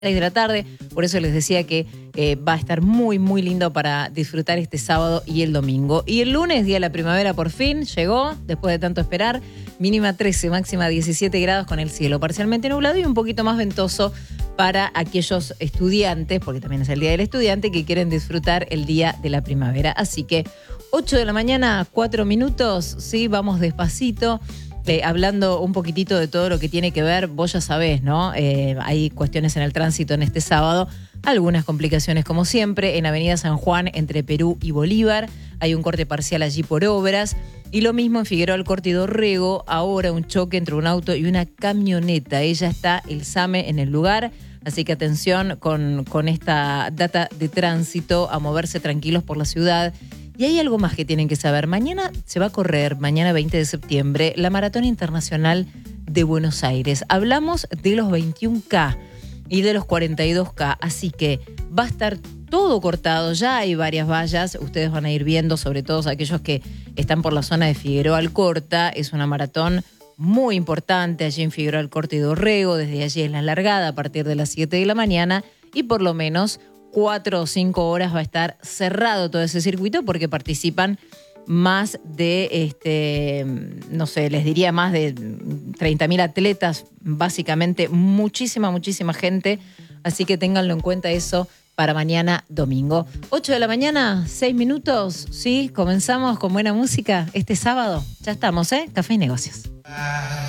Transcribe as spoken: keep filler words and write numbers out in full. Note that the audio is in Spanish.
seis de la tarde, por eso les decía que eh, va a estar muy, muy lindo para disfrutar este sábado y el domingo. Y el lunes, día de la primavera, por fin llegó, después de tanto esperar, mínima trece, máxima diecisiete grados con el cielo parcialmente nublado y un poquito más ventoso para aquellos estudiantes, porque también es el día del estudiante, que quieren disfrutar el día de la primavera. Así que ocho de la mañana, cuatro minutos, sí, vamos despacito. Eh, hablando un poquitito de todo lo que tiene que ver, vos ya sabés, ¿no? Eh, hay cuestiones en el tránsito en este sábado, algunas complicaciones como siempre, en Avenida San Juan entre Perú y Bolívar, hay un corte parcial allí por obras, y lo mismo en Figueroa Alcorta y Dorrego, ahora un choque entre un auto y una camioneta, ella está el SAME en el lugar, así que atención con, con esta data de tránsito, a moverse tranquilos por la ciudad. Y hay algo más que tienen que saber. Mañana se va a correr, mañana veinte de septiembre, la Maratón Internacional de Buenos Aires. Hablamos de los veintiún K y de los cuarenta y dos K, así que va a estar todo cortado. Ya hay varias vallas, ustedes van a ir viendo, sobre todo aquellos que están por la zona de Figueroa Alcorta. Es una maratón muy importante allí en Figueroa Alcorta y Dorrego. Desde allí es la largada a partir de las siete de la mañana y por lo menos cuatro o cinco horas va a estar cerrado todo ese circuito porque participan más de, este, no sé, les diría más de treinta mil atletas, básicamente muchísima, muchísima gente. Así que ténganlo en cuenta eso para mañana domingo. ocho de la mañana, seis minutos, ¿sí? Comenzamos con buena música este sábado. Ya estamos, ¿eh? Café y Negocios.